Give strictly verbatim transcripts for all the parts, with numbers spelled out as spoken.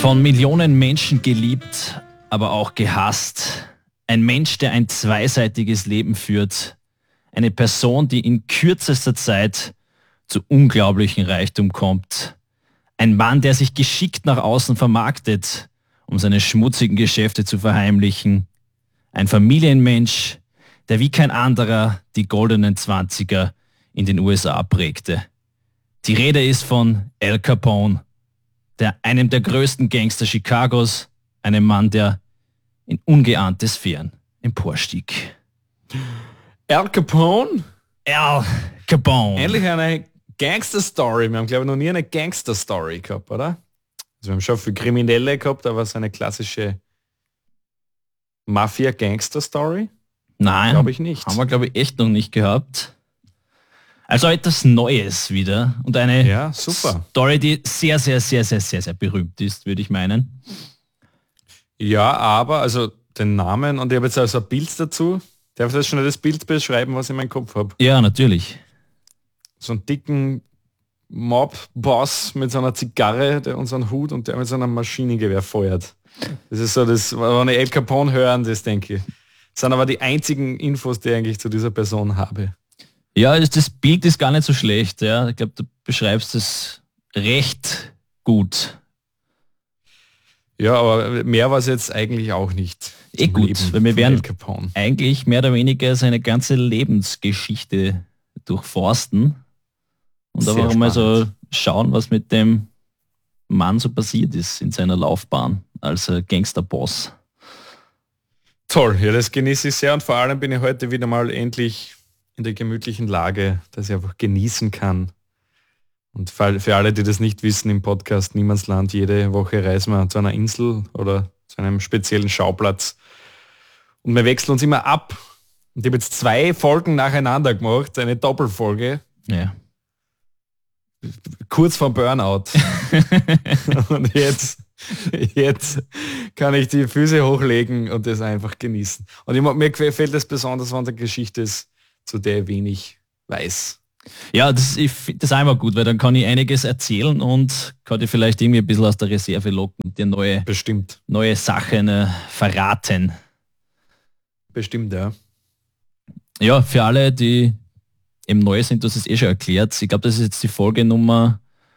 Von Millionen Menschen geliebt, aber auch gehasst. Ein Mensch, der ein zweiseitiges Leben führt. Eine Person, die in kürzester Zeit zu unglaublichem Reichtum kommt. Ein Mann, der sich geschickt nach außen vermarktet, um seine schmutzigen Geschäfte zu verheimlichen. Ein Familienmensch, der wie kein anderer die goldenen Zwanziger in den U S A prägte. Die Rede ist von Al Capone, der einem der größten Gangster Chicagos, einem Mann, der in ungeahnte Sphären emporstieg. Al Capone? Al Capone. Endlich eine Gangster-Story. Wir haben, glaube ich, noch nie eine Gangster-Story gehabt, oder? Also wir haben schon viel Kriminelle gehabt, aber so eine klassische Mafia-Gangster-Story? Nein, glaube ich nicht. Haben wir, glaube ich, echt noch nicht gehabt. Also etwas Neues wieder und eine ja, super. Story, die sehr, sehr, sehr, sehr, sehr, sehr berühmt ist, würde ich meinen. Ja, aber, also den Namen und ich habe jetzt also ein Bild dazu. Darf ich das schnell das Bild beschreiben, was ich in meinem Kopf habe? Ja, natürlich. So einen dicken Mob-Boss mit so einer Zigarre der, und so einem Hut und der mit so einem Maschinengewehr feuert. Das ist so das, wenn ich Al Capone hören, das denke ich. Das sind aber die einzigen Infos, die ich eigentlich zu dieser Person habe. Ja, das Bild ist gar nicht so schlecht. Ja. Ich glaube, du beschreibst es recht gut. Ja, aber mehr war es jetzt eigentlich auch nicht. Eh gut, Leben weil wir werden Capone. eigentlich mehr oder weniger seine ganze Lebensgeschichte durchforsten und Sehr einfach mal so spannend. schauen, was mit dem Mann so passiert ist in seiner Laufbahn als äh, Gangsterboss. Toll, ja, das genieße ich sehr und vor allem bin ich heute wieder mal endlich in der gemütlichen Lage, dass ich einfach genießen kann. Und für alle, die das nicht wissen, im Podcast Niemandsland, jede Woche reisen wir zu einer Insel oder zu einem speziellen Schauplatz. Und wir wechseln uns immer ab. Und ich habe jetzt zwei Folgen nacheinander gemacht, eine Doppelfolge. Ja. Kurz vor Burnout. Und jetzt, jetzt kann ich die Füße hochlegen und das einfach genießen. Und ich, mir gefällt das besonders, wenn eine Geschichte ist, zu der ich wenig weiß. Ja, das, ich finde das einmal gut, weil dann kann ich einiges erzählen und kann dir vielleicht irgendwie ein bisschen aus der Reserve locken und dir neue, Bestimmt. neue Sachen äh, verraten. Bestimmt, ja. Ja, für alle, die eben neu sind, du hast es eh schon erklärt. Ich glaube, das ist jetzt die Folge Nummer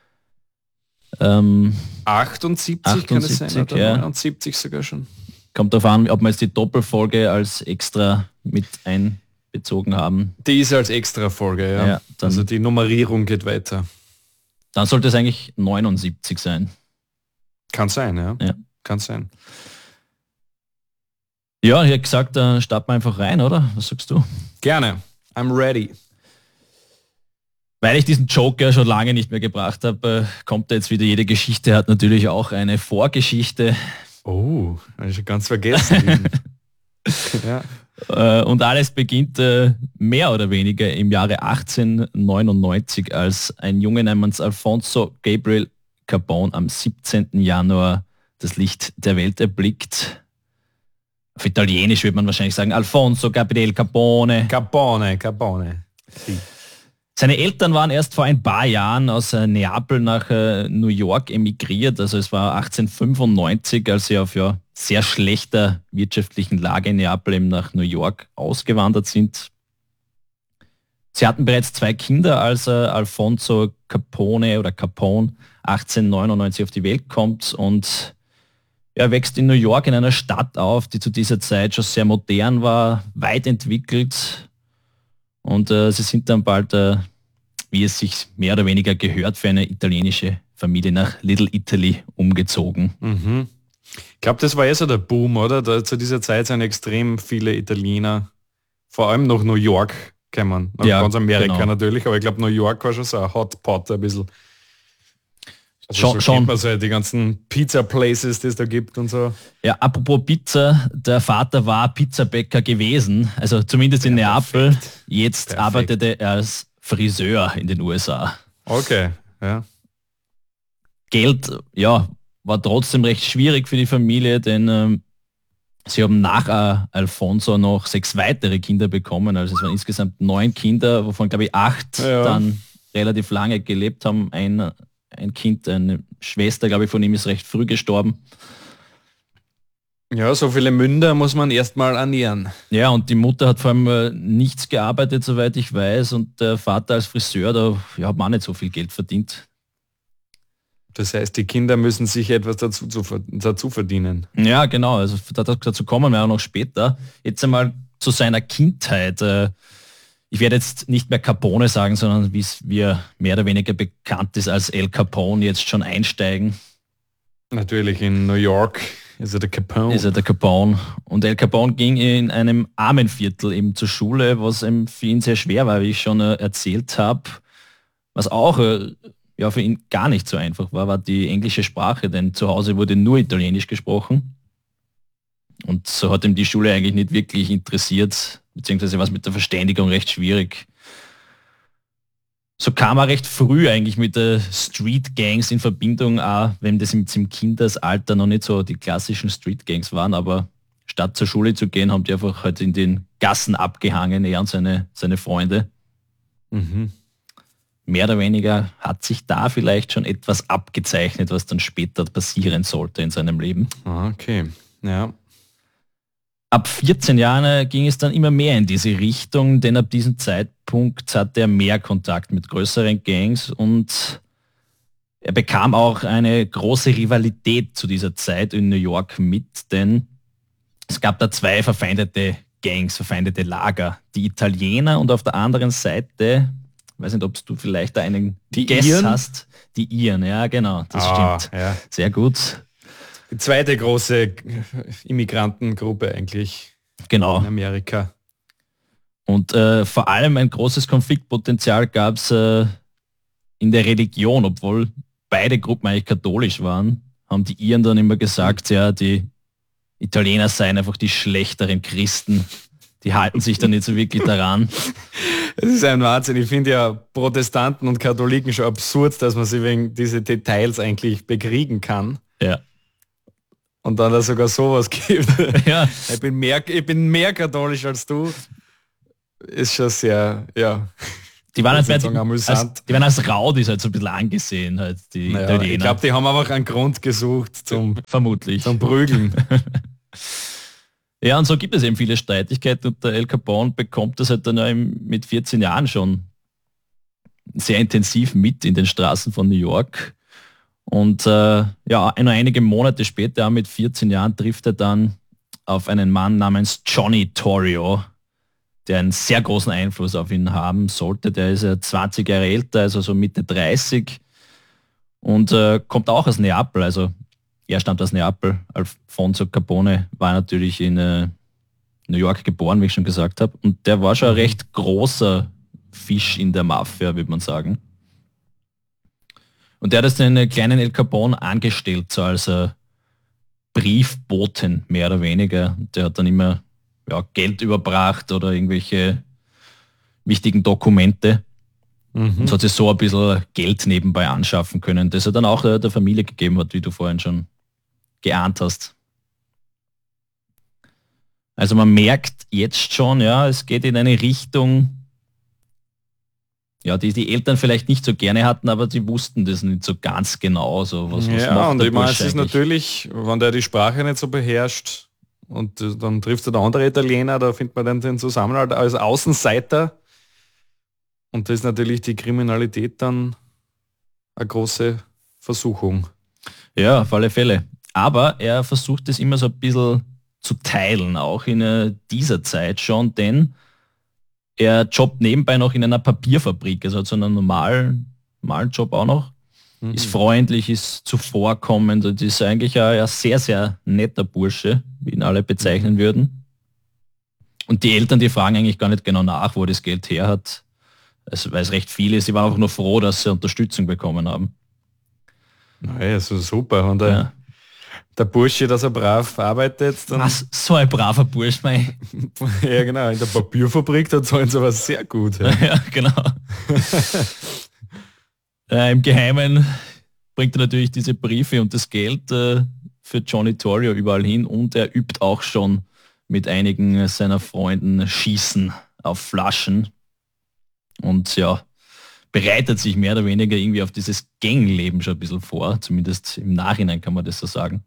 ähm, achtundsiebzig, kann es sein, oder ja. neunundsiebzig sogar schon. Kommt darauf an, ob wir jetzt die Doppelfolge als extra mit einbezogen haben. Die ist als extra Folge, ja. Ja, dann, also die Nummerierung geht weiter. Dann sollte es eigentlich neunundsiebzig sein. Kann sein, ja. ja. Kann sein. Ja, ich hätte gesagt, da starten wir einfach rein, oder? Was sagst du? Gerne. I'm ready. Weil ich diesen Joke ja schon lange nicht mehr gebracht habe, kommt jetzt wieder, jede Geschichte hat natürlich auch eine Vorgeschichte. Oh, habe ich schon ganz vergessen. ja. Und alles beginnt mehr oder weniger im Jahre achtzehnhundertneunundneunzig, als ein Junge namens Alfonso Gabriel Capone am siebzehnten Januar das Licht der Welt erblickt. Auf Italienisch würde man wahrscheinlich sagen Alfonso Gabriel Capone. Capone, Capone. Sí. Seine Eltern waren erst vor ein paar Jahren aus äh, Neapel nach äh, New York emigriert. Also es war achtzehnhundertfünfundneunzig, als sie auf ja, sehr schlechter wirtschaftlichen Lage in Neapel eben nach New York ausgewandert sind. Sie hatten bereits zwei Kinder, als äh, Alfonso Capone oder Capone achtzehnhundertneunundneunzig auf die Welt kommt, und er wächst in New York in einer Stadt auf, die zu dieser Zeit schon sehr modern war, weit entwickelt. Und äh, sie sind dann bald, äh, wie es sich mehr oder weniger gehört, für eine italienische Familie nach Little Italy umgezogen. Mhm. Ich glaube, das war eh so der Boom, oder? Da, zu dieser Zeit sind extrem viele Italiener, vor allem nach New York gekommen. Nach ja, ganz Amerika genau. natürlich, aber ich glaube, New York war schon so ein Hotpot ein bisschen. Also schon, so schon. kennt man so die ganzen Pizza-Places, die es da gibt und so. Ja, apropos Pizza, der Vater war Pizzabäcker gewesen, also zumindest in ja, Neapel. perfekt. Jetzt Perfekt. arbeitete er als Friseur in den U S A. Okay, ja. Geld, ja, war trotzdem recht schwierig für die Familie, denn ähm, sie haben nach äh, Alfonso noch sechs weitere Kinder bekommen. Also es waren insgesamt neun Kinder, wovon, glaube ich, acht ja. dann relativ lange gelebt haben. Ein, ein Kind, eine Schwester, glaube ich, von ihm ist recht früh gestorben. Ja, so viele Münder muss man erstmal ernähren. Ja, und die Mutter hat vor allem äh, nichts gearbeitet, soweit ich weiß, und der Vater als Friseur, da ja, hat man auch nicht so viel Geld verdient. Das heißt, die Kinder müssen sich etwas dazu, zu, dazu verdienen. Ja, genau, also dazu kommen wir auch noch später. Jetzt einmal zu seiner Kindheit. Äh, ich werde jetzt nicht mehr Capone sagen, sondern wie es mir mehr oder weniger bekannt ist als El Capone, jetzt schon einsteigen. Natürlich in New York ist er der Capone. Ist er der Capone. Und El Capone ging in einem Armenviertel eben zur Schule, was ihm für ihn sehr schwer war, wie ich schon äh, erzählt habe. Was auch äh, ja, für ihn gar nicht so einfach war, war die englische Sprache, denn zu Hause wurde nur Italienisch gesprochen. Und so hat ihm die Schule eigentlich nicht wirklich interessiert, beziehungsweise war es mit der Verständigung recht schwierig. So kam er recht früh eigentlich mit der Street Gangs in Verbindung, auch wenn das im Kindesalter noch nicht so die klassischen Street Gangs waren, aber statt zur Schule zu gehen, haben die einfach halt in den Gassen abgehangen, er und seine, seine Freunde. Mhm. Mehr oder weniger hat sich da vielleicht schon etwas abgezeichnet, was dann später passieren sollte in seinem Leben. Okay, ja. Ab vierzehn Jahren ging es dann immer mehr in diese Richtung, denn ab diesem Zeitpunkt hatte er mehr Kontakt mit größeren Gangs und er bekam auch eine große Rivalität zu dieser Zeit in New York mit, denn es gab da zwei verfeindete Gangs, verfeindete Lager. Die Italiener und auf der anderen Seite, ich weiß nicht, ob du vielleicht da einen die Guess Iren? hast, die Iren, ja genau, das ah, stimmt. Ja. Sehr gut. Die zweite große Immigrantengruppe eigentlich genau. in Amerika. Und äh, vor allem ein großes Konfliktpotenzial gab es äh, in der Religion, obwohl beide Gruppen eigentlich katholisch waren, haben die Iren dann immer gesagt, ja, die Italiener seien einfach die schlechteren Christen. Die halten sich dann nicht so wirklich daran. Es ist ein Wahnsinn. Ich finde ja Protestanten und Katholiken schon absurd, dass man sie wegen diese Details eigentlich bekriegen kann. Ja. Und dann da sogar sowas gibt. Ja. Ich bin mehr, ich bin mehr katholisch als du. Ist schon sehr, ja. Die waren, halt sagen, als, als, die waren als Raudis halt so ein bisschen angesehen, halt, die naja, Italiener. Ich glaube, die haben einfach einen Grund gesucht zum, Vermutlich. zum Prügeln. Ja, und so gibt es eben viele Streitigkeiten und der El Capone bekommt das halt dann mit vierzehn Jahren schon sehr intensiv mit in den Straßen von New York. Und äh, ja, nur einige Monate später, mit vierzehn Jahren, trifft er dann auf einen Mann namens Johnny Torrio, der einen sehr großen Einfluss auf ihn haben sollte. Der ist ja zwanzig Jahre älter, also so Mitte dreißig und äh, kommt auch aus Neapel. Also er stammt aus Neapel. Alfonso Capone war natürlich in äh, New York geboren, wie ich schon gesagt habe. Und der war schon ein recht großer Fisch in der Mafia, würde man sagen. Und der hat jetzt den kleinen El Capone angestellt, so als äh, Briefboten, mehr oder weniger. Der hat dann immer ja, Geld überbracht oder irgendwelche wichtigen Dokumente. Mhm. Und so hat sich so ein bisschen Geld nebenbei anschaffen können, das er dann auch äh, der Familie gegeben hat, wie du vorhin schon geahnt hast. Also man merkt jetzt schon, ja, es geht in eine Richtung, ja, die die Eltern vielleicht nicht so gerne hatten, aber die wussten das nicht so ganz genau. So, was, was ja, und ich meine, es ist eigentlich? natürlich, wenn der die Sprache nicht so beherrscht und äh, dann trifft er der andere Italiener, da findet man dann den Zusammenhalt als Außenseiter. Und das ist natürlich die Kriminalität dann eine große Versuchung. Ja, auf alle Fälle. Aber er versucht es immer so ein bisschen zu teilen, auch in äh, dieser Zeit schon, denn er jobbt nebenbei noch in einer Papierfabrik, also hat so einen normalen, normalen Job auch noch. Mhm. Ist freundlich, ist zuvorkommend und ist eigentlich ein, ein sehr, sehr netter Bursche, wie ihn alle bezeichnen mhm. würden. Und die Eltern, die fragen eigentlich gar nicht genau nach, wo er das Geld her hat, also, weil es recht viel ist. Sie waren einfach nur froh, dass sie Unterstützung bekommen haben. Naja, so super. Und der, ja. der Bursche, dass er brav arbeitet. Dann Was? So ein braver Bursch, mein. Ja, genau. In der Papierfabrik, da zahlen sie aber sehr gut. Ja, ja genau. äh, Im Geheimen bringt er natürlich diese Briefe und das Geld äh, für Johnny Torrio überall hin und er übt auch schon mit einigen seiner Freunden Schießen auf Flaschen. Und ja, bereitet sich mehr oder weniger irgendwie auf dieses Gangleben schon ein bisschen vor, zumindest im Nachhinein kann man das so sagen.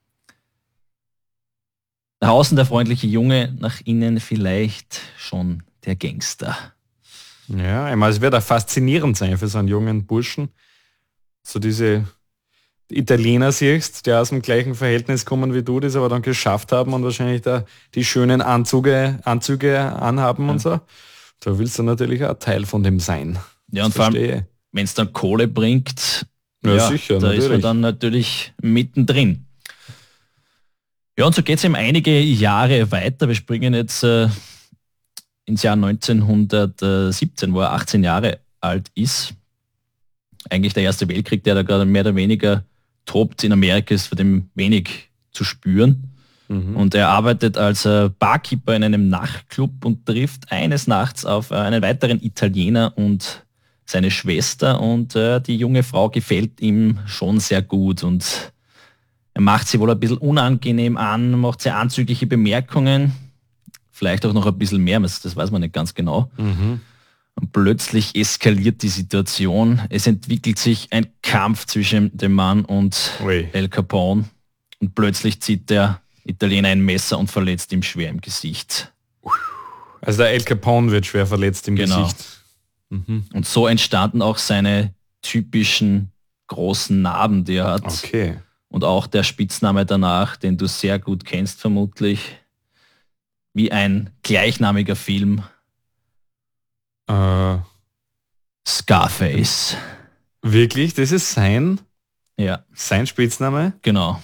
Nach außen der freundliche Junge, nach innen vielleicht schon der Gangster. Ja, ich meine, es wird auch faszinierend sein für so einen jungen Burschen. So diese Italiener siehst, die aus dem gleichen Verhältnis kommen wie du, das aber dann geschafft haben und wahrscheinlich da die schönen Anzüge, Anzüge anhaben ja. und so. Da willst du natürlich auch Teil von dem sein. Ja, und vor allem, wenn es dann Kohle bringt, ja, ja sicher, da natürlich. ist man dann natürlich mittendrin. Ja, und so geht es eben einige Jahre weiter. Wir springen jetzt äh, ins Jahr neunzehnhundertsiebzehn, wo er achtzehn Jahre alt ist. Eigentlich der Erste Weltkrieg, der da gerade mehr oder weniger tobt in Amerika, ist von dem wenig zu spüren. Mhm. Und er arbeitet als äh, Barkeeper in einem Nachtclub und trifft eines Nachts auf äh, einen weiteren Italiener und seine Schwester. Und äh, die junge Frau gefällt ihm schon sehr gut. Und er macht sie wohl ein bisschen unangenehm an, macht sehr anzügliche Bemerkungen. Vielleicht auch noch ein bisschen mehr, das weiß man nicht ganz genau. Mhm. Und plötzlich eskaliert die Situation. Es entwickelt sich ein Kampf zwischen dem Mann und Ui. Al Capone. Und plötzlich zieht der Italiener ein Messer und verletzt ihm schwer im Gesicht. Also der Al Capone wird schwer verletzt im genau. Gesicht. Mhm. Und so entstanden auch seine typischen großen Narben, die er hat. Okay. Und auch der Spitzname danach, den du sehr gut kennst vermutlich, wie ein gleichnamiger Film. Äh, Scarface. Wirklich? Das ist sein? Ja. Sein Spitzname? Genau.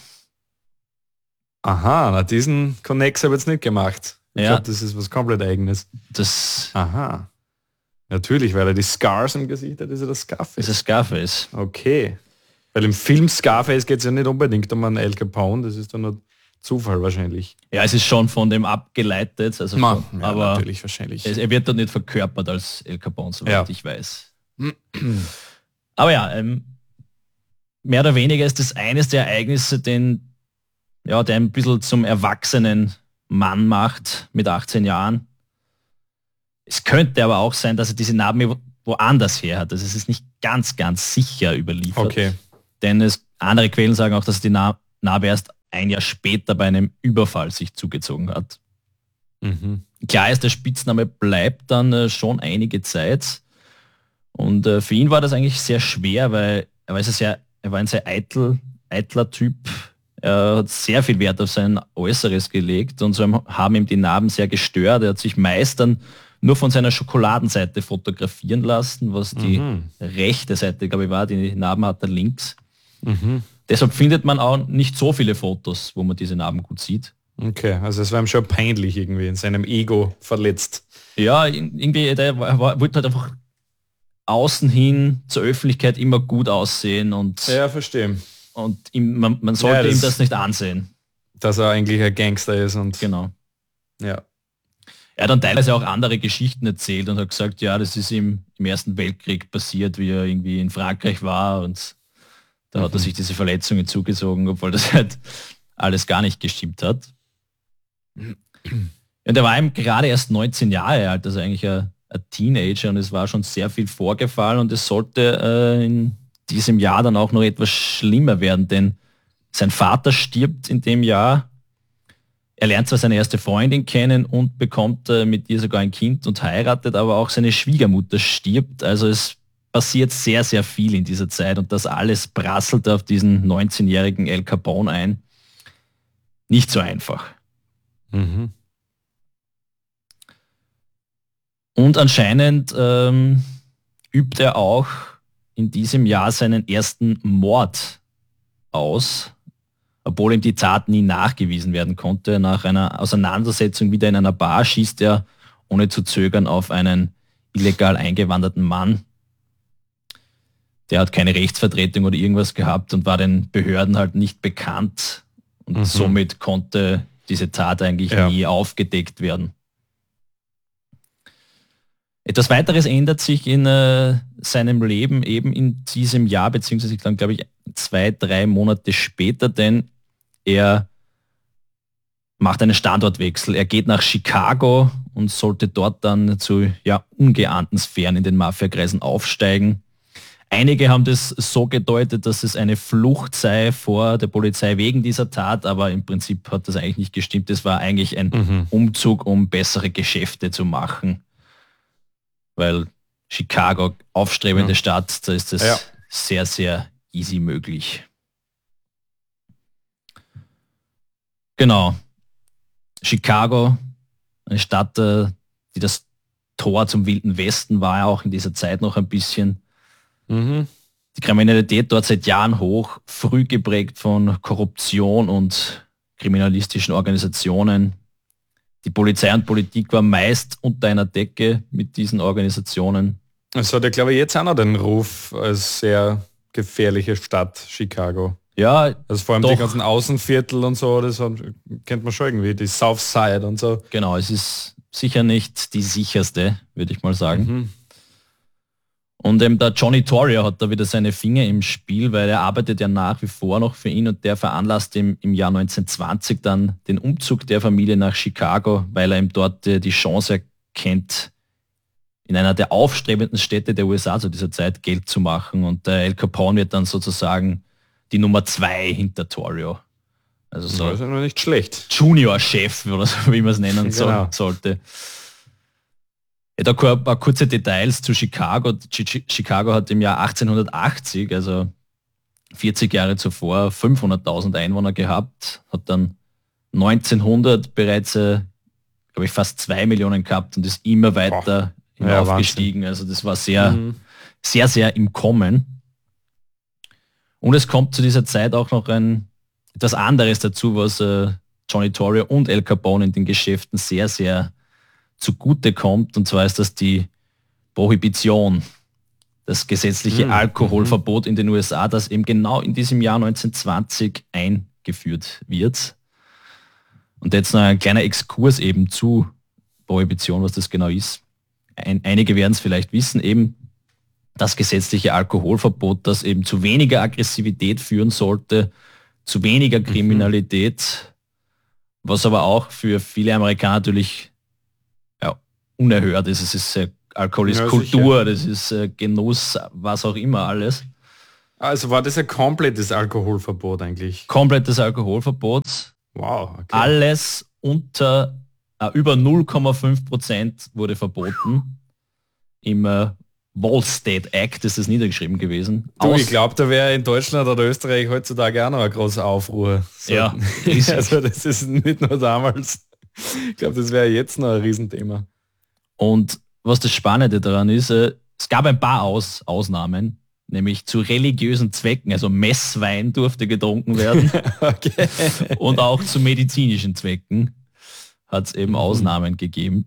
Aha, na diesen Connex habe ich jetzt nicht gemacht. Ich ja. glaube, das ist was komplett Eigenes. Das Aha. Natürlich, weil er die Scars im Gesicht hat, ist er das Scarface. ist das Scarface. Okay. Weil im Film Scarface geht es ja nicht unbedingt um einen Al Capone, das ist dann nur Zufall wahrscheinlich. Ja, es ist schon von dem abgeleitet, also Man, von, ja, aber natürlich wahrscheinlich. Es, er wird dort nicht verkörpert als Al Capone, soweit ja. ich weiß. Aber ja, ähm, mehr oder weniger ist das eines der Ereignisse, den, ja, der ein bisschen zum erwachsenen Mann macht mit achtzehn Jahren. Es könnte aber auch sein, dass er diese Narben woanders her hat. Also es ist nicht ganz, ganz sicher überliefert. Okay. Denn es, andere Quellen sagen auch, dass die Nar- Narbe erst ein Jahr später bei einem Überfall sich zugezogen hat. Mhm. Klar ist, der Spitzname bleibt dann äh, schon einige Zeit. Und äh, für ihn war das eigentlich sehr schwer, weil er war, sehr, er war ein sehr eitel, eitler Typ. Er hat sehr viel Wert auf sein Äußeres gelegt und so haben ihm die Narben sehr gestört. Er hat sich meist dann nur von seiner Schokoladenseite fotografieren lassen, was die Mhm. rechte Seite, glaube ich, war. Die Narben hat er links. Mhm. Deshalb findet man auch nicht so viele Fotos, wo man diese Narben gut sieht. Okay, also es war ihm schon peinlich irgendwie, in seinem Ego verletzt. Ja, irgendwie, der war, war, wollte halt einfach außen hin zur Öffentlichkeit immer gut aussehen und, Ja, verstehe. und ihm, man, man sollte Ja, das- ihm das nicht ansehen. Dass er eigentlich ein Gangster ist und Genau. ja. Er hat dann teilweise auch andere Geschichten erzählt und hat gesagt, ja, das ist ihm im Ersten Weltkrieg passiert, wie er irgendwie in Frankreich war und da hat er sich diese Verletzungen zugezogen, obwohl das halt alles gar nicht gestimmt hat. Und er war eben gerade erst neunzehn Jahre alt, also eigentlich ein, ein Teenager und es war schon sehr viel vorgefallen und es sollte äh, in diesem Jahr dann auch noch etwas schlimmer werden, denn sein Vater stirbt in dem Jahr. Er lernt zwar seine erste Freundin kennen und bekommt äh, mit ihr sogar ein Kind und heiratet, aber auch seine Schwiegermutter stirbt. Also es passiert sehr, sehr viel in dieser Zeit und das alles prasselt auf diesen neunzehnjährigen Al Capone ein. Nicht so einfach. Mhm. Und anscheinend ähm, übt er auch in diesem Jahr seinen ersten Mord aus, obwohl ihm die Tat nie nachgewiesen werden konnte. Nach einer Auseinandersetzung wieder in einer Bar schießt er ohne zu zögern auf einen illegal eingewanderten Mann. Der hat keine Rechtsvertretung oder irgendwas gehabt und war den Behörden halt nicht bekannt. Und Mhm. somit konnte diese Tat eigentlich Ja. nie aufgedeckt werden. Etwas weiteres ändert sich in äh, seinem Leben eben in diesem Jahr, beziehungsweise dann glaube ich zwei, drei Monate später, denn er macht einen Standortwechsel. Er geht nach Chicago und sollte dort dann zu ja, ungeahnten Sphären in den Mafiakreisen aufsteigen. Einige haben das so gedeutet, dass es eine Flucht sei vor der Polizei wegen dieser Tat, aber im Prinzip hat das eigentlich nicht gestimmt. Es war eigentlich ein mhm. Umzug, um bessere Geschäfte zu machen. Weil Chicago, aufstrebende ja. Stadt, da ist das ja. sehr, sehr easy möglich. Genau. Chicago, eine Stadt, die das Tor zum Wilden Westen war, ja auch in dieser Zeit noch ein bisschen. Mhm. Die Kriminalität dort seit Jahren hoch, früh geprägt von Korruption und kriminalistischen Organisationen. Die Polizei und Politik war meist unter einer Decke mit diesen Organisationen. Es hat ja, glaube ich, jetzt auch noch den Ruf als sehr gefährliche Stadt, Chicago. Ja, also vor allem doch. Die ganzen Außenviertel und so, das hat, kennt man schon irgendwie, die South Side und so. Genau, es ist sicher nicht die sicherste, würde ich mal sagen. Mhm. Und eben der Johnny Torrio hat da wieder seine Finger im Spiel, weil er arbeitet ja nach wie vor noch für ihn und der veranlasst im, im Jahr neunzehnhundertzwanzig dann den Umzug der Familie nach Chicago, weil er ihm dort äh, die Chance erkennt, in einer der aufstrebenden Städte der U S A zu dieser Zeit Geld zu machen. Und der Al Capone wird dann sozusagen die Nummer zwei hinter Torrio. Also so das ist ja noch nicht schlecht. Junior-Chef oder so, wie man es nennen genau. so, sollte. Ja, da ein paar kurze Details zu Chicago. Chicago hat im Jahr achtzehnhundertachtzig, also vierzig Jahre zuvor, fünfhunderttausend Einwohner gehabt, hat dann neunzehnhundert bereits, äh, glaube ich, fast zwei Millionen gehabt und ist immer weiter ja, aufgestiegen. Also das war sehr, mhm. sehr, sehr im Kommen. Und es kommt zu dieser Zeit auch noch ein etwas anderes dazu, was äh, Johnny Torrio und Al Capone in den Geschäften sehr, sehr zugute kommt, und zwar ist das die Prohibition, das gesetzliche mhm. Alkoholverbot in den U S A, das eben genau in diesem Jahr neunzehnhundertzwanzig eingeführt wird. Und jetzt noch ein kleiner Exkurs eben zu Prohibition, was das genau ist. Ein, einige werden es vielleicht wissen, eben das gesetzliche Alkoholverbot, das eben zu weniger Aggressivität führen sollte, zu weniger Kriminalität, mhm. was aber auch für viele Amerikaner natürlich unerhört ist. Es ist äh, Alkohol ist ja, Kultur, sicher. Das ist äh, Genuss, was auch immer alles. Also war das ein komplettes Alkoholverbot eigentlich? Komplettes Alkoholverbot. Wow. Okay. Alles unter äh, über null Komma fünf Prozent wurde verboten. Im äh, Wall State Act ist das niedergeschrieben gewesen. Du, Aus ich glaube, da wäre in Deutschland oder Österreich heutzutage auch noch ein großer Aufruhr. So. Ja. Also das ist nicht nur damals. Ich glaube, das wäre jetzt noch ein Riesenthema. Und was das Spannende daran ist, äh, es gab ein paar Aus Ausnahmen, nämlich zu religiösen Zwecken, also Messwein durfte getrunken werden okay. und auch zu medizinischen Zwecken hat es eben mhm. Ausnahmen gegeben.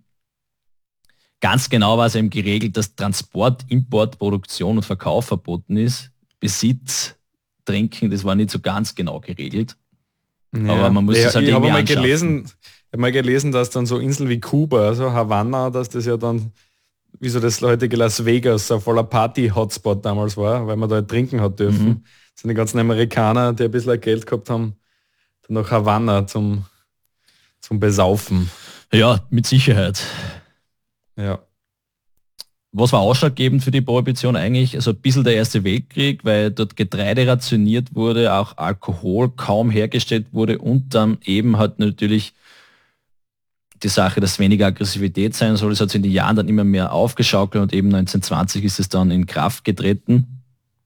Ganz genau war es eben geregelt, dass Transport, Import, Produktion und Verkauf verboten ist. Besitz, Trinken, das war nicht so ganz genau geregelt. Ja. Aber man muss ja, es halt ich irgendwie habe mal anschaffen. gelesen, Ich habe mal gelesen, dass dann so Inseln wie Kuba, also Havanna, dass das ja dann, wie so das heutige Las Vegas, ein voller Party-Hotspot damals war, weil man da halt trinken hat dürfen. Mhm. Das sind die ganzen Amerikaner, die ein bisschen Geld gehabt haben, dann nach Havanna zum, zum Besaufen. Ja, mit Sicherheit. Ja. Was war ausschlaggebend für die Prohibition eigentlich? Also ein bisschen der Erste Weltkrieg, weil dort Getreide rationiert wurde, auch Alkohol kaum hergestellt wurde und dann eben halt natürlich die Sache, dass weniger Aggressivität sein soll. Es hat sich in den Jahren dann immer mehr aufgeschaukelt und eben neunzehnhundertzwanzig ist es dann in Kraft getreten.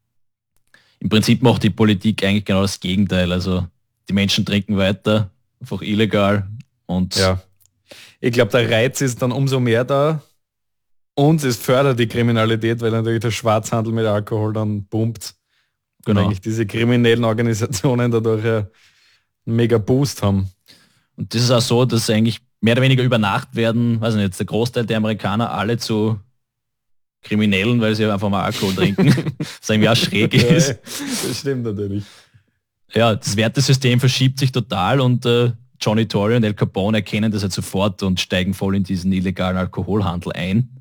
Im Prinzip macht die Politik eigentlich genau das Gegenteil. Also die Menschen trinken weiter, einfach illegal. Und ja. Ich glaube, der Reiz ist dann umso mehr da und es fördert die Kriminalität, weil natürlich der Schwarzhandel mit Alkohol dann pumpt. Genau. Und eigentlich diese kriminellen Organisationen dadurch einen mega Boost haben. Und das ist auch so, dass eigentlich mehr oder weniger über Nacht werden, weiß nicht, jetzt der Großteil der Amerikaner alle zu Kriminellen, weil sie einfach mal Alkohol trinken, was irgendwie auch schräg ist. Ja, das stimmt natürlich. Ja, das Wertesystem verschiebt sich total und äh, Johnny Torrio und Al Capone erkennen das halt sofort und steigen voll in diesen illegalen Alkoholhandel ein.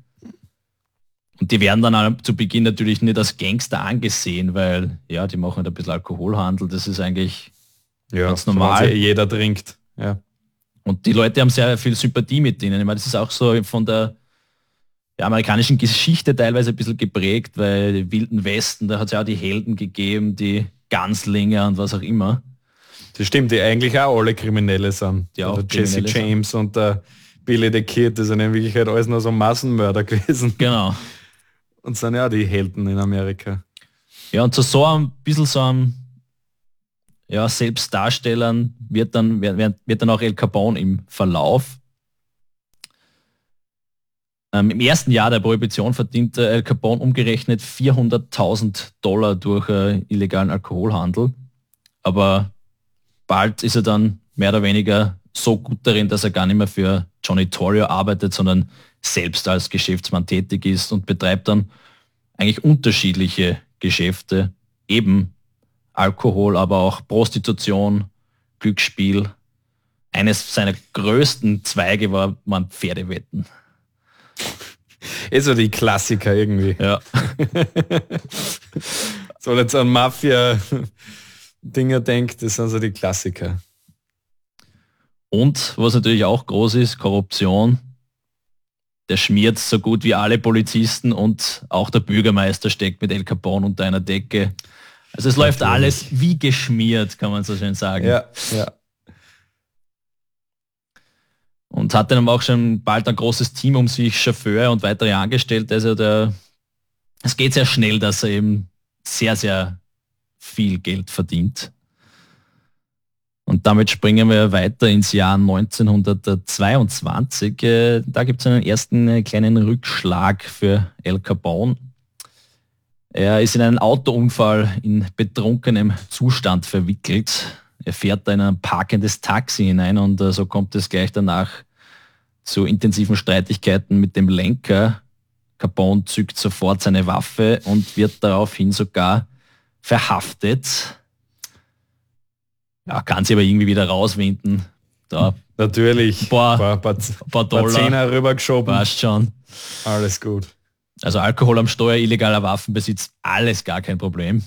Und die werden dann zu Beginn natürlich nicht als Gangster angesehen, weil ja, die machen halt ein bisschen Alkoholhandel, das ist eigentlich ja, ganz normal. Jeder trinkt. Ja. Und die Leute haben sehr viel Sympathie mit denen. Ich meine, das ist auch so von der, der amerikanischen Geschichte teilweise ein bisschen geprägt, weil die Wilden Westen, da hat es ja auch die Helden gegeben, die Ganzlinge und was auch immer. Das stimmt, die eigentlich auch alle Kriminelle sind. Die auch der Jesse Kriminelle James sind. Und der Billy the Kid, das sind in Wirklichkeit alles nur so Massenmörder gewesen. Genau. Und sind ja die Helden in Amerika. Ja, und zu so ein bisschen so einem ja, Selbstdarstellern wird dann, wird, wird dann auch El Capone im Verlauf. Ähm, Im ersten Jahr der Prohibition verdiente El Capone umgerechnet vierhunderttausend Dollar durch äh, illegalen Alkoholhandel. Aber bald ist er dann mehr oder weniger so gut darin, dass er gar nicht mehr für Johnny Torrio arbeitet, sondern selbst als Geschäftsmann tätig ist und betreibt dann eigentlich unterschiedliche Geschäfte, eben Alkohol, aber auch Prostitution, Glücksspiel. Eines seiner größten Zweige war, waren Pferdewetten. Eh so die Klassiker irgendwie. Ja. So jetzt an Mafia-Dinger denkt, das sind so die Klassiker. Und was natürlich auch groß ist, Korruption. Der schmiert so gut wie alle Polizisten und auch der Bürgermeister steckt mit El Capone unter einer Decke. Also es läuft Natürlich. alles wie geschmiert, kann man so schön sagen. Ja, ja. Und hat dann auch schon bald ein großes Team um sich, Chauffeur und weitere Angestellte. Also der, es geht sehr schnell, dass er eben sehr, sehr viel Geld verdient. Und damit springen wir weiter ins Jahr neunzehnhundertzweiundzwanzig. Da gibt es einen ersten kleinen Rückschlag für El Capone. Er ist in einen Autounfall in betrunkenem Zustand verwickelt. Er fährt da in ein parkendes Taxi hinein und so kommt es gleich danach zu intensiven Streitigkeiten mit dem Lenker. Capone zückt sofort seine Waffe und wird daraufhin sogar verhaftet. Ja, kann sie aber irgendwie wieder rauswinden. Da Natürlich. ein paar, paar, paar, paar paar Dollar. Zehner rübergeschoben. Passt schon. Alles gut. Also Alkohol am Steuer, illegaler Waffenbesitz, alles gar kein Problem.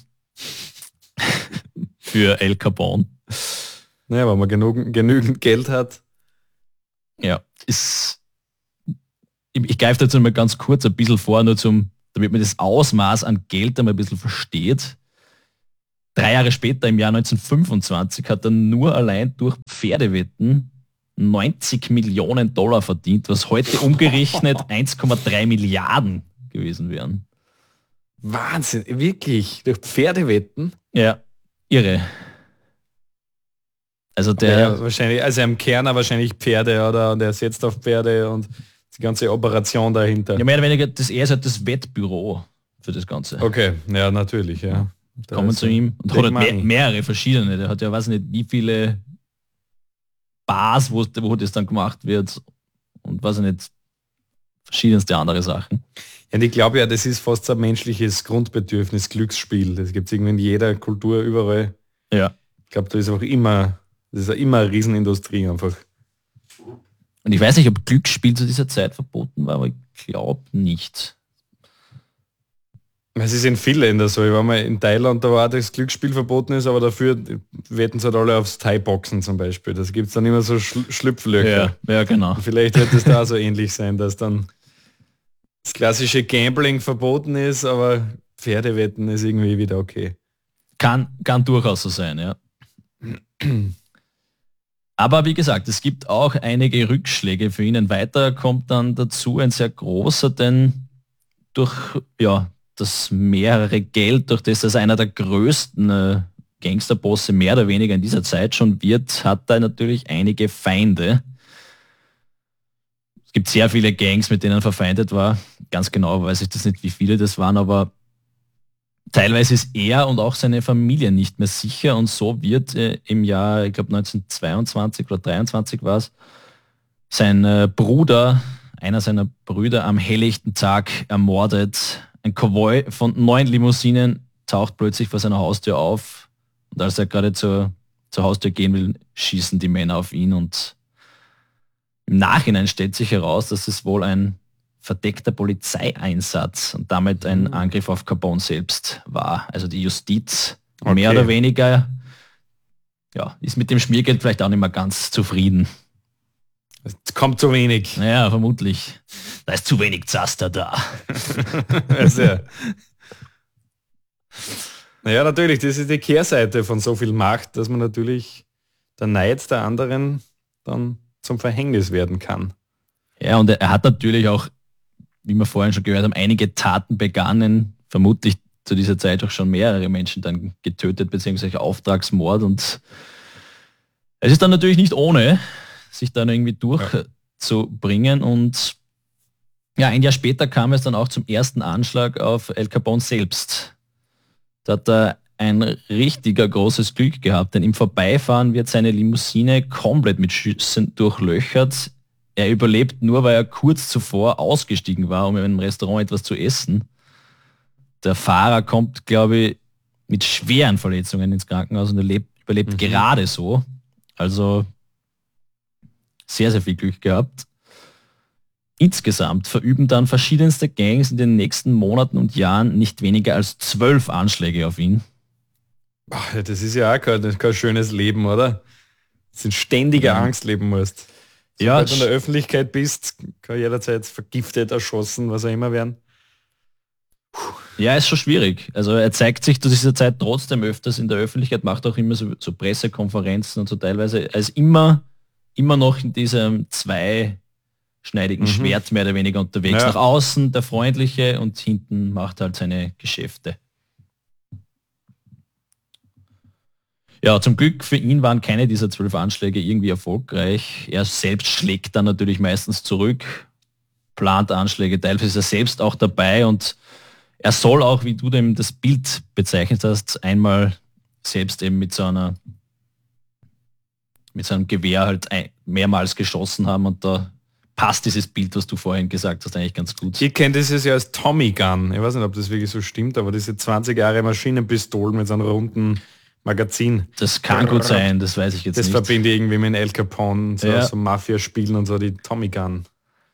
Für El Capone. Naja, wenn man genug, genügend Geld hat. Ja, ist, ich, ich greife dazu mal ganz kurz ein bisschen vor, nur zum, damit man das Ausmaß an Geld einmal ein bisschen versteht. Drei Jahre später, im Jahr neunzehnhundertfünfundzwanzig, hat er nur allein durch Pferdewetten neunzig Millionen Dollar verdient, was heute umgerechnet eins Komma drei Milliarden gewesen wären. Wahnsinn, wirklich? Durch Pferdewetten? Ja, irre. Also der... Ja, wahrscheinlich, also im Kern wahrscheinlich Pferde, oder? Und er setzt auf Pferde und die ganze Operation dahinter. Ja, mehr oder weniger, das, er ist halt das Wettbüro für das Ganze. Okay, ja, natürlich, ja. Da kommen zu ihm und hat halt mehr, mehrere verschiedene. Der hat ja, weiß nicht, wie viele Bars, wo, wo das dann gemacht wird und weiß nicht, verschiedenste andere Sachen. Ja, und ich glaube ja, das ist fast ein menschliches Grundbedürfnis, Glücksspiel. Das gibt es irgendwie in jeder Kultur überall. Ja. Ich glaube, da ist auch immer, das ist ja immer eine Riesenindustrie einfach. Und ich weiß nicht, ob Glücksspiel zu dieser Zeit verboten war, aber ich glaube nicht. Es ist in vielen Ländern so. Ich war mal in Thailand, da war das Glücksspiel verboten ist, aber dafür wetten sie halt alle aufs Thai-Boxen zum Beispiel. Das gibt es dann immer so Schl Schlupflöcher. Ja, ja, genau. Und vielleicht wird es da auch so ähnlich sein, dass dann das klassische Gambling verboten ist, aber Pferdewetten ist irgendwie wieder okay. Kann, kann durchaus so sein, ja. Aber wie gesagt, es gibt auch einige Rückschläge für ihn. Ein weiterer kommt dann dazu, ein sehr großer, denn durch ja, das mehrere Geld, durch das er einer der größten äh, Gangsterbosse mehr oder weniger in dieser Zeit schon wird, hat er natürlich einige Feinde. Es gibt sehr viele Gangs, mit denen er verfeindet war. Ganz genau weiß ich das nicht, wie viele das waren, aber teilweise ist er und auch seine Familie nicht mehr sicher und so wird äh, im Jahr, ich glaube neunzehnhundertzweiundzwanzig oder dreiundzwanzig war es, sein äh, Bruder, einer seiner Brüder am helllichten Tag ermordet. Ein Konvoi von neun Limousinen taucht plötzlich vor seiner Haustür auf und als er gerade zur, zur Haustür gehen will, schießen die Männer auf ihn und im Nachhinein stellt sich heraus, dass es wohl ein verdeckter Polizeieinsatz und damit ein Angriff auf Capone selbst war. Also die Justiz okay. mehr oder weniger ja, ist mit dem Schmiergeld vielleicht auch nicht mehr ganz zufrieden. Es kommt zu wenig. Naja, vermutlich. Da ist zu wenig Zaster da. Also, ja. Naja, natürlich, das ist die Kehrseite von so viel Macht, dass man natürlich der Neid der anderen dann zum Verhängnis werden kann. Ja, und er hat natürlich auch, wie wir vorhin schon gehört haben, einige Taten begangen, vermutlich zu dieser Zeit auch schon mehrere Menschen dann getötet, beziehungsweise Auftragsmord. Und es ist dann natürlich nicht ohne, sich dann irgendwie durchzubringen. Ja. Und ja, ein Jahr später kam es dann auch zum ersten Anschlag auf El Capone selbst. Da hat er ein richtiger großes Glück gehabt, denn im Vorbeifahren wird seine Limousine komplett mit Schüssen durchlöchert. Er überlebt nur, weil er kurz zuvor ausgestiegen war, um in einem Restaurant etwas zu essen. Der Fahrer kommt, glaube ich, mit schweren Verletzungen ins Krankenhaus und er lebt, überlebt mhm. gerade so. Also sehr, sehr viel Glück gehabt. Insgesamt verüben dann verschiedenste Gangs in den nächsten Monaten und Jahren nicht weniger als zwölf Anschläge auf ihn. Ach, das ist ja auch kein, kein schönes Leben, oder? Das in ständiger ja. Angst leben musst. Sobald ja, du in der Öffentlichkeit bist, kann jederzeit vergiftet, erschossen, was auch immer werden. Puh. Ja, ist schon schwierig. Also er zeigt sich zu dieser Zeit trotzdem öfters in der Öffentlichkeit, macht auch immer so, so Pressekonferenzen und so teilweise. Er ist immer, immer noch in diesem zweischneidigen mhm. Schwert mehr oder weniger unterwegs. Ja. Nach außen der Freundliche und hinten macht halt seine Geschäfte. Ja, zum Glück für ihn waren keine dieser zwölf Anschläge irgendwie erfolgreich. Er selbst schlägt dann natürlich meistens zurück, plant Anschläge, teilweise ist er selbst auch dabei und er soll auch, wie du dem das Bild bezeichnet hast, einmal selbst eben mit so einer mit seinem Gewehr halt ein, mehrmals geschossen haben und da passt dieses Bild, was du vorhin gesagt hast, eigentlich ganz gut. Ich kenne dieses ja als Tommy Gun. Ich weiß nicht, ob das wirklich so stimmt, aber diese zwanzig Jahre Maschinenpistolen mit so einem runden Magazin. Das kann gut sein, das weiß ich jetzt das nicht. Das verbinde ich irgendwie mit El Capone, so, ja. so Mafia-Spielen und so, die Tommy Gun.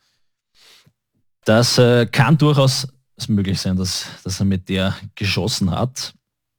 Das äh, kann durchaus möglich sein, dass, dass er mit der geschossen hat.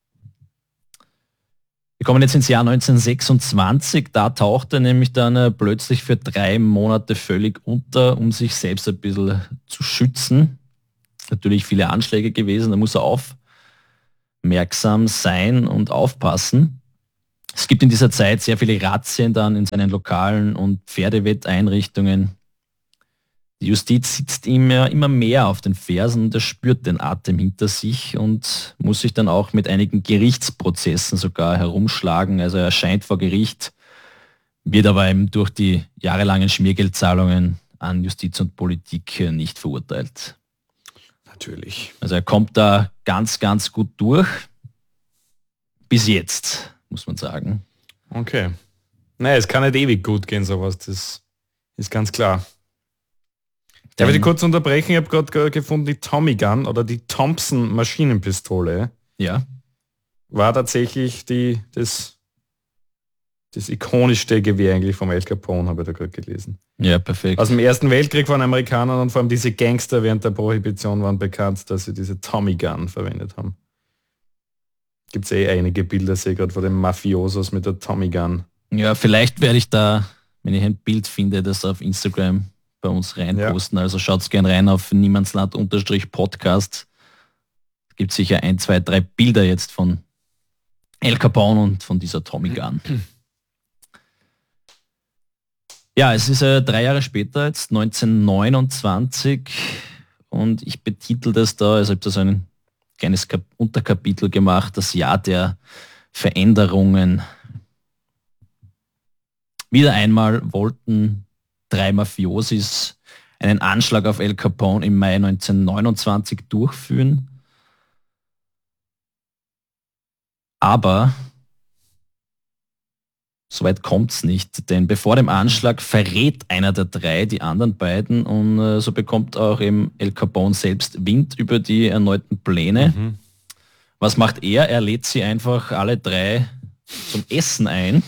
Wir kommen jetzt ins Jahr neunzehnhundertsechsundzwanzig, da taucht er nämlich dann äh, plötzlich für drei Monate völlig unter, um sich selbst ein bisschen zu schützen. Natürlich viele Anschläge gewesen, da muss er aufmerksam sein und aufpassen. Es gibt in dieser Zeit sehr viele Razzien dann in seinen Lokalen und Pferdewetteinrichtungen. Die Justiz sitzt ihm ja immer mehr auf den Fersen und er spürt den Atem hinter sich und muss sich dann auch mit einigen Gerichtsprozessen sogar herumschlagen. Also er erscheint vor Gericht, wird aber eben durch die jahrelangen Schmiergeldzahlungen an Justiz und Politik nicht verurteilt. Natürlich. Also er kommt da ganz, ganz gut durch. Bis jetzt, muss man sagen. Okay. Naja, es kann nicht ewig gut gehen, sowas. Das ist ganz klar. Darf ich dich kurz unterbrechen? Ich habe gerade gefunden, die Tommy Gun oder die Thompson Maschinenpistole ja. war tatsächlich die, das, das ikonischste Gewehr eigentlich vom El Capone, habe ich da gerade gelesen. Ja, perfekt. Aus dem Ersten Weltkrieg von Amerikanern und vor allem diese Gangster während der Prohibition waren bekannt, dass sie diese Tommy Gun verwendet haben. Gibt es eh einige Bilder, sehe ich gerade von den Mafiosos mit der Tommy Gun. Ja, vielleicht werde ich da, wenn ich ein Bild finde, das auf Instagram bei uns reinposten. Ja. Also schaut's gern rein auf niemandsland-podcast. Es gibt sicher ein, zwei, drei Bilder jetzt von El Capone und von dieser Tommy Gun. Ja, es ist äh, drei Jahre später, jetzt neunzehnhundertneunundzwanzig und ich betitel das da, also ich habe da so ein kleines Kap- Unterkapitel gemacht, das Jahr der Veränderungen. Wieder einmal wollten drei Mafiosis einen Anschlag auf El Capone im Mai neunzehnhundertneunundzwanzig durchführen. Aber soweit kommt es nicht, denn bevor dem Anschlag verrät einer der drei die anderen beiden und äh, so bekommt auch eben El Capone selbst Wind über die erneuten Pläne. Mhm. Was macht er? Er lädt sie einfach alle drei zum Essen ein.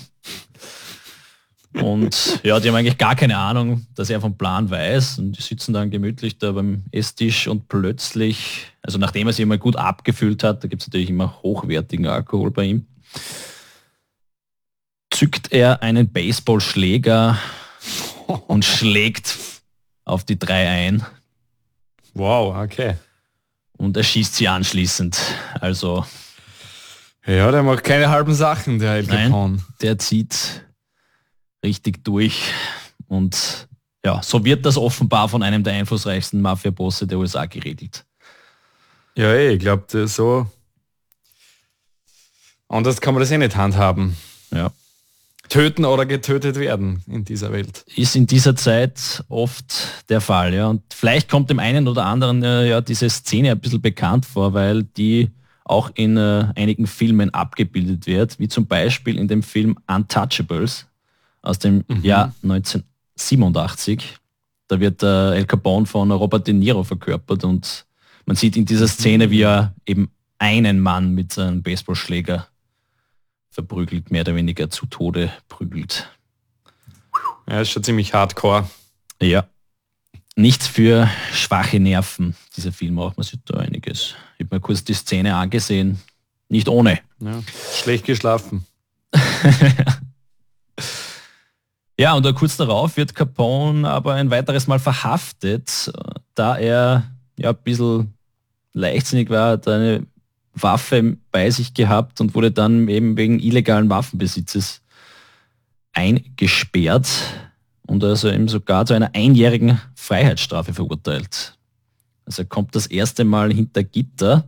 Und ja, die haben eigentlich gar keine Ahnung, dass er vom Plan weiß und die sitzen dann gemütlich da beim Esstisch und plötzlich, also nachdem er sich immer gut abgefüllt hat, da gibt es natürlich immer hochwertigen Alkohol bei ihm, zückt er einen Baseballschläger und schlägt auf die drei ein. Wow, okay. Und erschießt sie anschließend. Also... Ja, der macht keine halben Sachen, der El Capone. Nein, der zieht richtig durch. Und ja, so wird das offenbar von einem der einflussreichsten Mafia-Bosse der U S A geregelt. Ja, ey, ich glaube, so... Anders kann man das eh nicht handhaben. Ja. Töten oder getötet werden in dieser Welt. Ist in dieser Zeit oft der Fall, ja. Und vielleicht kommt dem einen oder anderen äh, ja diese Szene ein bisschen bekannt vor, weil die auch in äh, einigen Filmen abgebildet wird, wie zum Beispiel in dem Film Untouchables aus dem mhm. Jahr neunzehnhundertsiebenundachtzig. Da wird äh, El Capone von Robert De Niro verkörpert und man sieht in dieser Szene, wie er eben einen Mann mit seinem Baseballschläger verprügelt, mehr oder weniger zu Tode prügelt. Ja, ist schon ziemlich hardcore. Ja. Nichts für schwache Nerven, dieser Film auch. Man sieht da einiges. Ich habe mir kurz die Szene angesehen. Nicht ohne. Ja, schlecht geschlafen. Ja, und kurz darauf wird Capone aber ein weiteres Mal verhaftet, da er ja ein bisschen leichtsinnig war, hat eine Waffe bei sich gehabt und wurde dann eben wegen illegalen Waffenbesitzes eingesperrt und also eben sogar zu einer einjährigen Freiheitsstrafe verurteilt. Also er kommt das erste Mal hinter Gitter.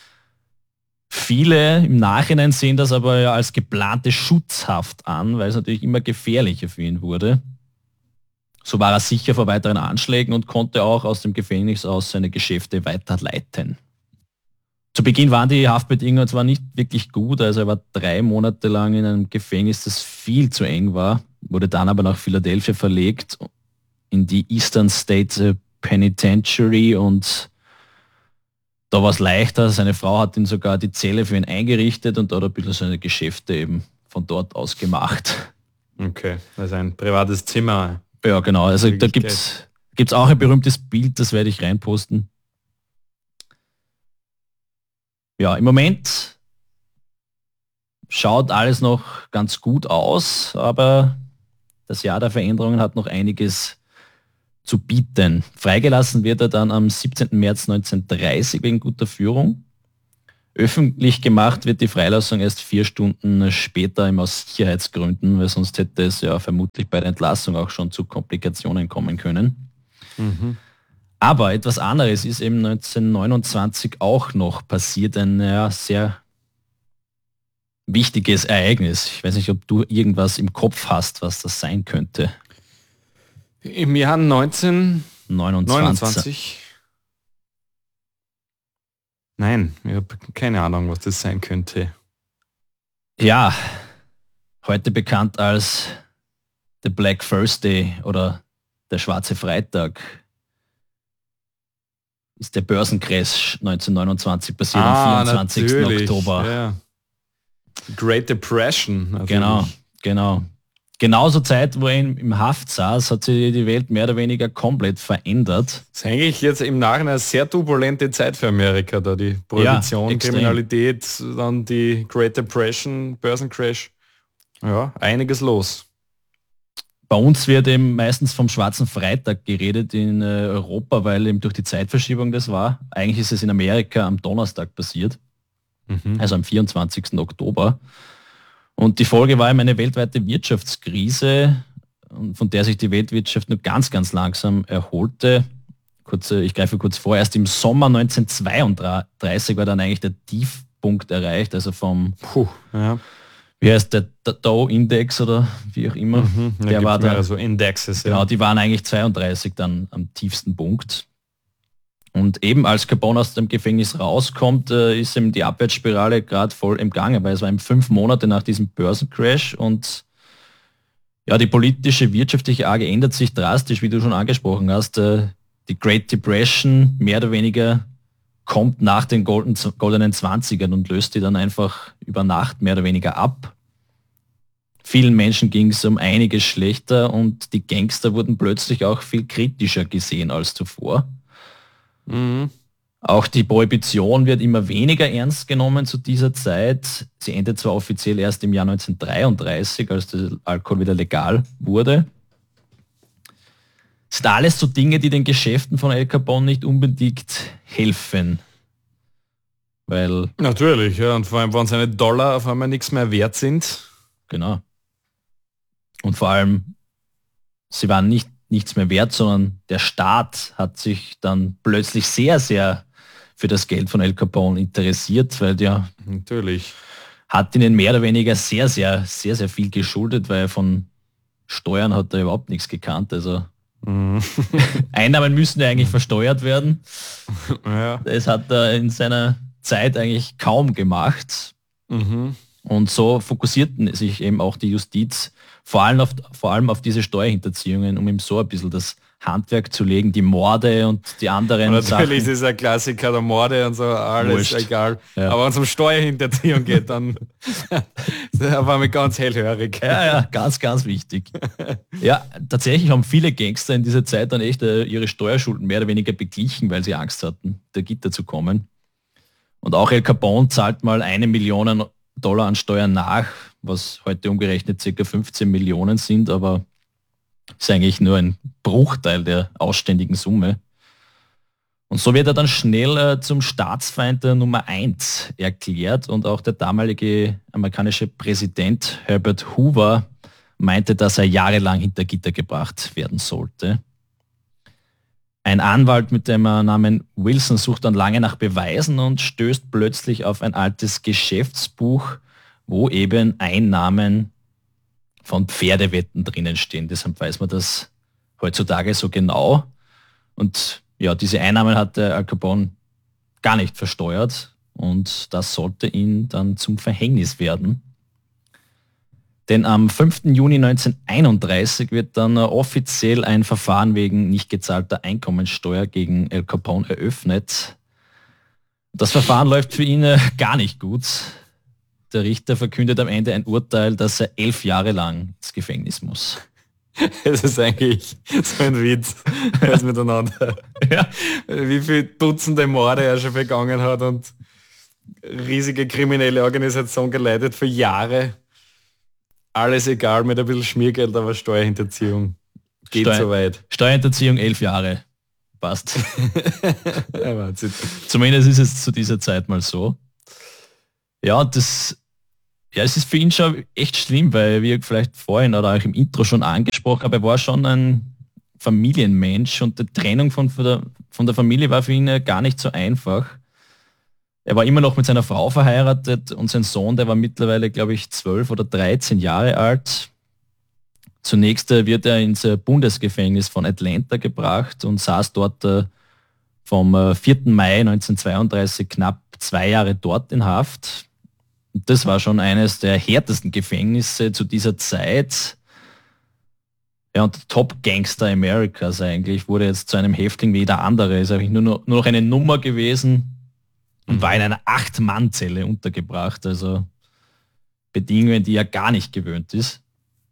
Viele im Nachhinein sehen das aber ja als geplante Schutzhaft an, weil es natürlich immer gefährlicher für ihn wurde. So war er sicher vor weiteren Anschlägen und konnte auch aus dem Gefängnis aus seine Geschäfte weiterleiten. Zu Beginn waren die Haftbedingungen zwar nicht wirklich gut, also er war drei Monate lang in einem Gefängnis, das viel zu eng war, wurde dann aber nach Philadelphia verlegt in die Eastern State Penitentiary und da war es leichter. Seine Frau hat ihm sogar die Zelle für ihn eingerichtet und dort ein bisschen seine Geschäfte eben von dort aus gemacht. Okay, also ein privates Zimmer. Ja, genau. Also da gibt es auch ein berühmtes Bild, das werde ich reinposten. Ja, im Moment schaut alles noch ganz gut aus, aber das Jahr der Veränderungen hat noch einiges zu bieten. Freigelassen wird er dann am siebzehnten März neunzehnhundertdreißig wegen guter Führung. Öffentlich gemacht wird die Freilassung erst vier Stunden später, eben aus Sicherheitsgründen, weil sonst hätte es ja vermutlich bei der Entlassung auch schon zu Komplikationen kommen können. Mhm. Aber etwas anderes ist eben neunzehnhundertneunundzwanzig auch noch passiert, ein ja, sehr wichtiges Ereignis. Ich weiß nicht, ob du irgendwas im Kopf hast, was das sein könnte. Im Jahr neunzehnhundertneunundzwanzig? Nein, ich habe keine Ahnung, was das sein könnte. Ja, heute bekannt als The Black Thursday oder der Schwarze Freitag. Ist der Börsencrash neunzehnhundertneunundzwanzig passiert ah, am vierundzwanzigsten Oktober. Ja. Great Depression. Natürlich. Genau, genau. Genauso Zeit, wo er im Haft saß, hat sich die Welt mehr oder weniger komplett verändert. Das ist eigentlich jetzt im Nachhinein eine sehr turbulente Zeit für Amerika, da die Prohibition, ja, Kriminalität, dann die Great Depression, Börsencrash. Ja, einiges los. Bei uns wird eben meistens vom Schwarzen Freitag geredet in Europa, weil eben durch die Zeitverschiebung das war. Eigentlich ist es in Amerika am Donnerstag passiert, mhm. also am vierundzwanzigsten Oktober. Und die Folge war eben eine weltweite Wirtschaftskrise, von der sich die Weltwirtschaft nur ganz, ganz langsam erholte. Kurz, ich greife kurz vor, erst im Sommer neunzehnhundertzweiunddreißig war dann eigentlich der Tiefpunkt erreicht, also vom... Puh, ja. Wie heißt der, der Dow-Index oder wie auch immer. Mhm, der war da, so Indexes. Genau, ja. Die waren eigentlich zweiunddreißig dann am tiefsten Punkt. Und eben als Capone aus dem Gefängnis rauskommt, äh, ist ihm die Abwärtsspirale gerade voll im Gange, weil es war eben fünf Monate nach diesem Börsencrash und ja, die politische, wirtschaftliche Lage ändert sich drastisch, wie du schon angesprochen hast. Äh, die Great Depression mehr oder weniger kommt nach den Golden, goldenen Zwanzigern und löst die dann einfach über Nacht mehr oder weniger ab. Vielen Menschen ging es um einiges schlechter und die Gangster wurden plötzlich auch viel kritischer gesehen als zuvor. Mhm. Auch die Prohibition wird immer weniger ernst genommen zu dieser Zeit. Sie endet zwar offiziell erst im Jahr neunzehnhundertdreiunddreißig, als der Alkohol wieder legal wurde. sind alles so Dinge, die den Geschäften von Al Capone nicht unbedingt helfen. Weil... Natürlich, ja. Und vor allem, wenn seine Dollar auf einmal nichts mehr wert sind. Genau. Und vor allem, sie waren nicht nichts mehr wert, sondern der Staat hat sich dann plötzlich sehr, sehr für das Geld von Al Capone interessiert, weil der natürlich hat ihnen mehr oder weniger sehr, sehr, sehr, sehr viel geschuldet, weil von Steuern hat er überhaupt nichts gekannt. Also mhm. Einnahmen müssen ja eigentlich versteuert werden. Ja. Das hat er in seiner Zeit eigentlich kaum gemacht. Mhm. Und so fokussierten sich eben auch die Justiz vor allem auf, vor allem auf diese Steuerhinterziehungen, um ihm so ein bisschen das Handwerk zu legen, die Morde und die anderen und Sachen. Natürlich ist es ein Klassiker, der Morde und so, alles Wurscht. Egal. Ja. Aber wenn es um Steuerhinterziehung geht, dann da war mir ganz hellhörig. Ja, ja, ganz, ganz wichtig. Ja, tatsächlich haben viele Gangster in dieser Zeit dann echt äh, ihre Steuerschulden mehr oder weniger beglichen, weil sie Angst hatten, der Gitter zu kommen. Und auch Al Capone zahlt mal eine Million Dollar an Steuern nach, was heute umgerechnet ca. fünfzehn Millionen sind, aber ist eigentlich nur ein Bruchteil der ausständigen Summe. Und so wird er dann schnell äh, zum Staatsfeind der Nummer eins erklärt und auch der damalige amerikanische Präsident Herbert Hoover meinte, dass er jahrelang hinter Gitter gebracht werden sollte. Ein Anwalt mit dem Namen Wilson sucht dann lange nach Beweisen und stößt plötzlich auf ein altes Geschäftsbuch, wo eben Einnahmen von Pferdewetten drinnen stehen. Deshalb weiß man das heutzutage so genau. Und ja, diese Einnahmen hatte Al Capone gar nicht versteuert und das sollte ihn dann zum Verhängnis werden. Denn am fünften Juni neunzehnhunderteinunddreißig wird dann offiziell ein Verfahren wegen nicht gezahlter Einkommensteuer gegen Al Capone eröffnet. Das Verfahren läuft für ihn gar nicht gut. Der Richter verkündet am Ende ein Urteil, dass er elf Jahre lang ins Gefängnis muss. Es ist eigentlich so ein Witz, alles miteinander. Ja. Wie viele Dutzende Morde er schon begangen hat und riesige kriminelle Organisation geleitet für Jahre. Alles egal, mit ein bisschen Schmiergeld, aber Steuerhinterziehung geht Steu- so weit. Steuerhinterziehung elf Jahre. Passt. Ja, zumindest ist es zu dieser Zeit mal so. Ja, das, ja, es ist für ihn schon echt schlimm, weil wie ich vielleicht vorhin oder auch im Intro schon angesprochen habe, er war schon ein Familienmensch und die Trennung von, von, der, von der Familie war für ihn gar nicht so einfach. Er war immer noch mit seiner Frau verheiratet und sein Sohn, der war mittlerweile, glaube ich, zwölf oder dreizehn Jahre alt. Zunächst wird er ins Bundesgefängnis von Atlanta gebracht und saß dort vom vierten Mai neunzehnhundertzweiunddreißig knapp zwei Jahre dort in Haft. Das war schon eines der härtesten Gefängnisse zu dieser Zeit. Ja, und Top-Gangster Amerikas eigentlich, wurde jetzt zu einem Häftling wie jeder andere. Ist eigentlich nur noch, nur noch eine Nummer gewesen und war in einer Acht-Mann-Zelle untergebracht. Also Bedingungen, die er gar nicht gewöhnt ist.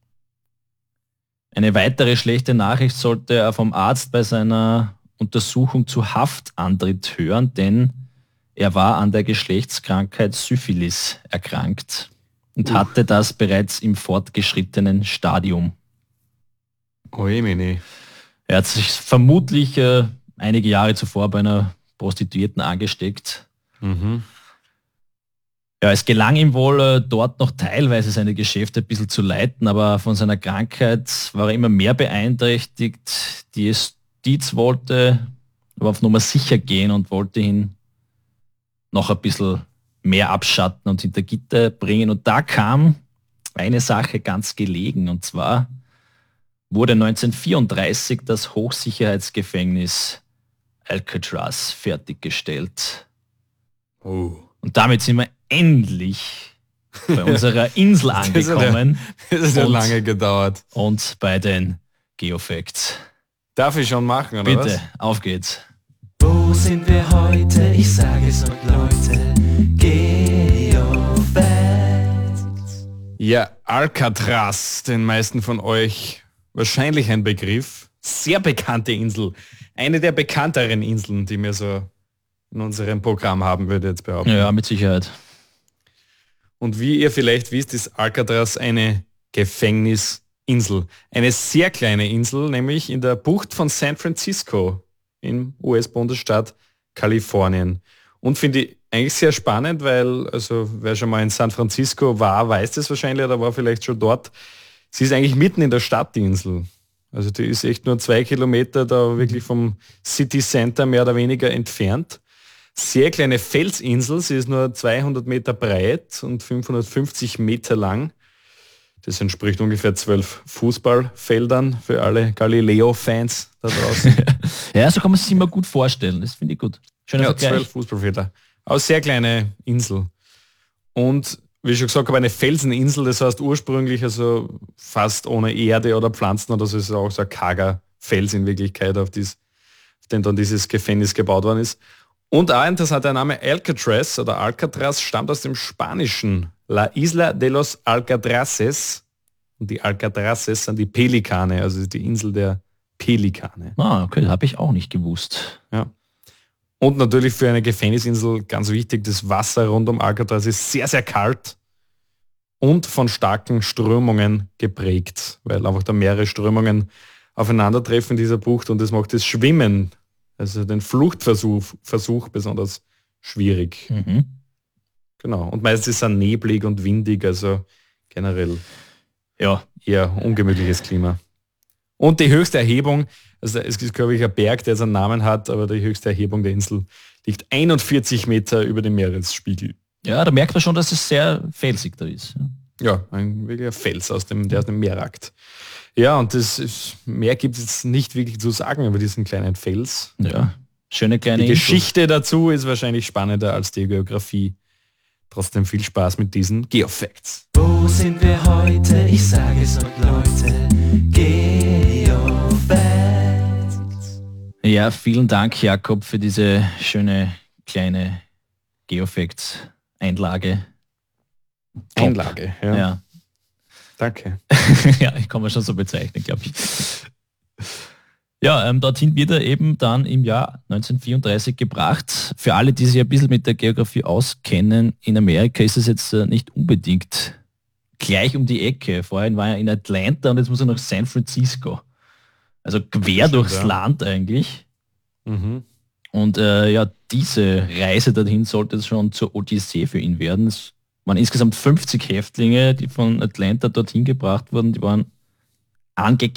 Eine weitere schlechte Nachricht sollte er vom Arzt bei seiner Untersuchung zu Haftantritt hören, denn er war an der Geschlechtskrankheit Syphilis erkrankt und uh. hatte das bereits im fortgeschrittenen Stadium. Oh, Emine. Er hat sich vermutlich äh, einige Jahre zuvor bei einer Prostituierten angesteckt. Mhm. Ja, es gelang ihm wohl äh, dort noch teilweise seine Geschäfte ein bisschen zu leiten, aber von seiner Krankheit war er immer mehr beeinträchtigt. Die Justiz wollte aber auf Nummer sicher gehen und wollte ihn noch ein bisschen mehr abschatten und hinter Gitter bringen. Und da kam eine Sache ganz gelegen, und zwar wurde neunzehnhundertvierunddreißig das Hochsicherheitsgefängnis Alcatraz fertiggestellt. Oh. Und damit sind wir endlich bei unserer Insel angekommen. Das hat ja lange gedauert. Und bei den Geofacts. Darf ich schon machen, oder Bitte, was? auf geht's. Wo sind wir heute? Ich sage es euch, Leute. Geofacts. Ja, Alcatraz, den meisten von euch wahrscheinlich ein Begriff. Sehr bekannte Insel. Eine der bekannteren Inseln, die wir so in unserem Programm haben, würde ich jetzt behaupten. Ja, mit Sicherheit. Und wie ihr vielleicht wisst, ist Alcatraz eine Gefängnisinseln Insel. Eine sehr kleine Insel, nämlich in der Bucht von San Francisco im U S-Bundesstaat Kalifornien. Und finde ich eigentlich sehr spannend, weil, also wer schon mal in San Francisco war, weiß das wahrscheinlich oder war vielleicht schon dort. Sie ist eigentlich mitten in der Stadt, die Insel. Also die ist echt nur zwei Kilometer da wirklich vom City Center mehr oder weniger entfernt. Sehr kleine Felsinsel, sie ist nur zweihundert Meter breit und fünfhundertfünfzig Meter lang. Das entspricht ungefähr zwölf Fußballfeldern für alle Galileo-Fans da draußen. Ja, so kann man sich immer gut vorstellen. Das finde ich gut. Schöner Ja, Vergleich. zwölf Fußballfelder. Aber sehr kleine Insel. Und wie ich schon gesagt habe, eine Felseninsel, das heißt ursprünglich also fast ohne Erde oder Pflanzen oder so, ist auch so ein karger Fels in Wirklichkeit, auf, dies, auf den dann dieses Gefängnis gebaut worden ist. Und auch interessant, der Name Alcatraz oder Alcatraz stammt aus dem Spanischen. La Isla de los Alcatraces. Und die Alcatraces sind die Pelikane, also die Insel der Pelikane. Ah, okay, habe ich auch nicht gewusst. Ja. Und natürlich für eine Gefängnisinsel ganz wichtig, das Wasser rund um Alcatraz ist sehr, sehr kalt und von starken Strömungen geprägt, weil einfach da mehrere Strömungen aufeinandertreffen in dieser Bucht und das macht das Schwimmen, also den Fluchtversuch Versuch besonders schwierig. Mhm. Genau. Und meistens ist es dann neblig und windig, also generell Ja, eher ungemütliches Klima. Und die höchste Erhebung, also es ist, glaube ich, ein Berg, der seinen Namen hat, aber die höchste Erhebung der Insel liegt einundvierzig Meter über dem Meeresspiegel. ja, da merkt man schon, dass es sehr felsig da ist. Ja, ein wirklicher Fels, aus dem, der aus dem Meer ragt. Ja, und das ist, mehr gibt es jetzt nicht wirklich zu sagen über diesen kleinen Fels. Ja, schöne kleine Die Insel. Geschichte dazu ist wahrscheinlich spannender als die Geografie. Trotzdem viel Spaß mit diesen Geofacts. Wo sind wir heute? Ich sage es euch, Leute. Geofacts. Ja, vielen Dank, Jakob, für diese schöne kleine Geofacts-Einlage. Top. Einlage, ja. Ja. Danke. Ja, ich kann man schon so bezeichnen, glaube ich. Ja, ähm, dorthin wird er eben dann im Jahr neunzehnhundertvierunddreißig gebracht. Für alle, die sich ein bisschen mit der Geografie auskennen, in Amerika ist es jetzt äh, nicht unbedingt gleich um die Ecke. Vorhin war er in Atlanta und jetzt muss er nach San Francisco. Also quer Stimmt, durchs ja. Land eigentlich. Mhm. Und äh, ja, diese Reise dorthin sollte schon zur Odyssee für ihn werden. Es waren insgesamt fünfzig Häftlinge, die von Atlanta dorthin gebracht wurden. Die waren